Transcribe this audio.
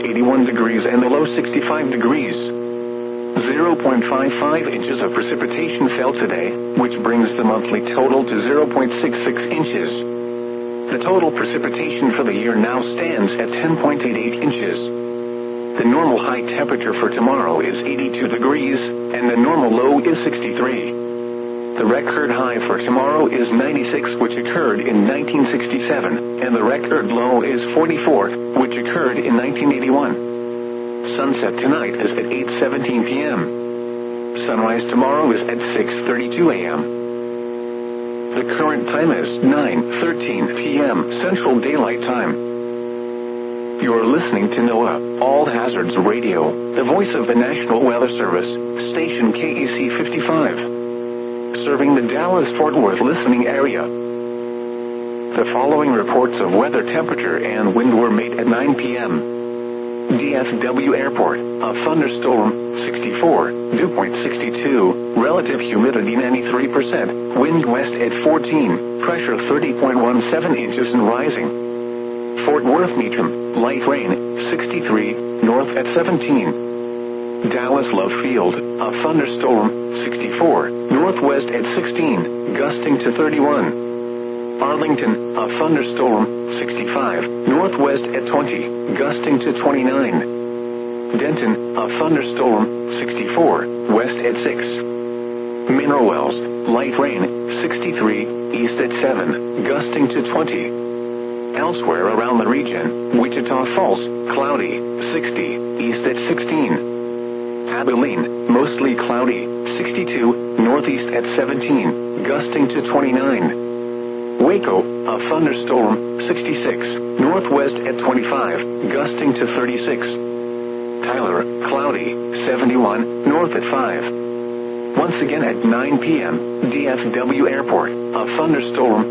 81 degrees and the low 65 degrees. 0.55 inches of precipitation fell today, which brings the monthly total to 0.66 inches. The total precipitation for the year now stands at 10.88 inches. The normal high temperature for tomorrow is 82 degrees, and the normal low is 63. The record high for tomorrow is 96, which occurred in 1967, and the record low is 44, which occurred in 1981. Sunset tonight is at 8:17 p.m. Sunrise tomorrow is at 6:32 a.m. The current time is 9:13 p.m. Central Daylight Time. You're listening to NOAA All Hazards Radio, the voice of the National Weather Service, station KEC 55. Serving the Dallas-Fort Worth listening area. The following reports of weather temperature and wind were made at 9 p.m. DFW Airport, a thunderstorm, 64, dew point 62, relative humidity 93%, wind west at 14, pressure 30.17 inches and rising. Fort Worth Meacham, light rain, 63, north at 17. Dallas Love Field, a thunderstorm, 64, northwest at 16, gusting to 31. Arlington, a thunderstorm, 65, northwest at 20, gusting to 29. Denton, a thunderstorm, 64, west at 6. Mineral Wells, light rain, 63, east at 7, gusting to 20. Elsewhere around the region, Wichita Falls, cloudy, 60, east at 16. Abilene, mostly cloudy, 62, northeast at 17, gusting to 29. Waco, a thunderstorm, 66, northwest at 25, gusting to 36. Tyler, cloudy, 71, north at 5. Once again at 9 p.m., DFW Airport, a thunderstorm,